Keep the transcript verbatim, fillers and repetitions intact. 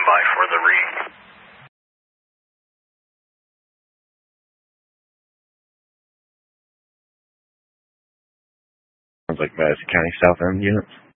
by for the read. Sounds like Madison County South End units.